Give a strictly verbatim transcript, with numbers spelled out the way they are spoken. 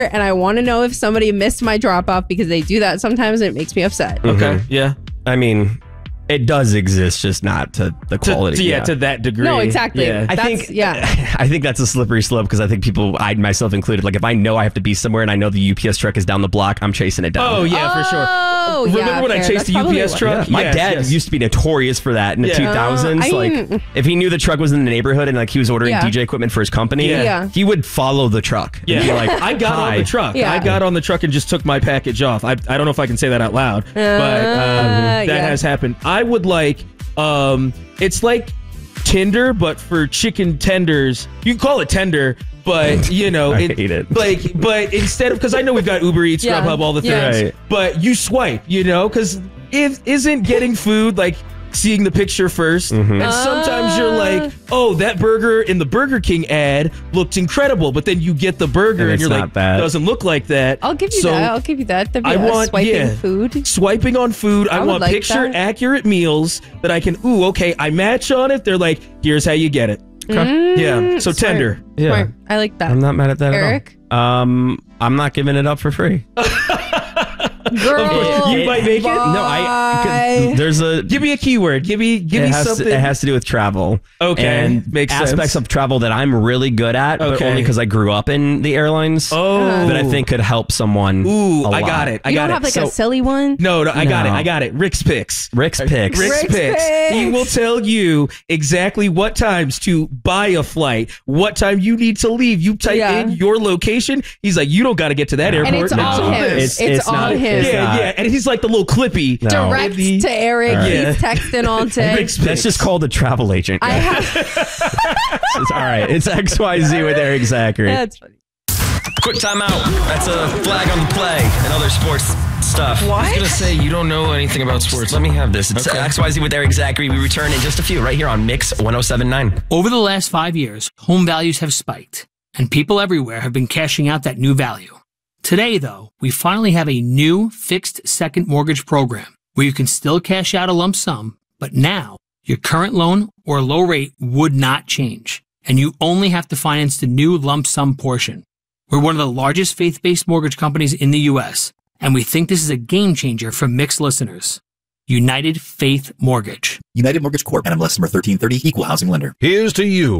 and I want to know if somebody missed my drop off because they do that sometimes and it makes me upset. Okay. Mm-hmm. Yeah. I mean, it does exist, just not to the quality. To, to, yeah, yeah, to that degree. No, exactly. Yeah. I That's, think yeah. I think that's a slippery slope because I think people, I myself included, like if I know I have to be somewhere and I know the U P S truck is down the block, I'm chasing it down. Oh yeah, for sure. Oh, Remember yeah, when I fair. chased That's the U P probably S what- truck? Yeah, my Yes, dad yes. used to be notorious for that in the Yeah. two thousands. Uh, I like, didn't- if he knew the truck was in the neighborhood and like he was ordering Yeah. D J equipment for his company, Yeah. Yeah. he would follow the truck. and Yeah, be like, I got "Hi." on the truck. Yeah. I got on the truck and just took my package off. I, I don't know if I can say that out loud, but um, that yeah. has happened. I would like, um, it's like Tinder, but for chicken tenders. You can call it tender, but you know, I hate it. Like, but instead of, because I know we've got Uber Eats, Yeah. Grubhub, all the Yeah. things, Right. but you swipe, you know, because if isn't getting food like seeing the picture first, Mm-hmm. and sometimes you're Uh. like, oh, that burger in the Burger King ad looked incredible, but then you get the burger And and, it's you're not like, that. doesn't look like that. I'll give you So, that. I'll give you that. That'd be I a want swiping yeah, food. swiping on food. I, I would want like picture that. accurate meals that I can. Ooh, okay, I match on it. They're like, here's how you get it. Yeah, so Smart. tender. Yeah. Smart. I like that. I'm not mad at that Eric? at all. Um, I'm not giving it up for free. Girl, You might make it. No, I. 'cause There's a. Give me a keyword. Give me give it, me has something. to, it has to do with travel. Okay, And makes aspects sense. of travel that I'm really good at, but Okay. only because I grew up in the airlines. Oh. That I think could help someone. Ooh, a I lot. got it. I you got don't it. have like So- a silly one? No, no, I got it. No. I got it. Rick's Picks. Rick's Picks. Rick's, Rick's Picks. Picks. He will tell you exactly what times to buy a flight, what time you need to leave. You type Yeah. in your location. He's like, you don't got to get to that airport. And it's No, all him. this. It's, It's- it's all not- him. it's Yeah, not. yeah. And he's like the little clippy. No. Direct Maybe- to Eric. All right. He's texting all day. Rick's That's Picks. just called a travel agent. I guys. have. It's all right. It's X Y Z with Eric Zachary. That's funny. Quick timeout. That's a flag on the play and other sports stuff. What? I was going to say, you don't know anything about sports. Let me have this. It's Okay. X Y Z with Eric Zachary. We return in just a few right here on Mix one oh seven point nine. Over the last five years, home values have spiked, and people everywhere have been cashing out that new value. Today, though, we finally have a new fixed second mortgage program where you can still cash out a lump sum, but now your current loan or low rate would not change, and you only have to finance the new lump sum portion. We're one of the largest faith-based mortgage companies in the U S, and we think this is a game changer for mixed listeners. United Faith Mortgage. United Mortgage Corp. N M L S number thirteen thirty, Equal Housing Lender. Here's to you.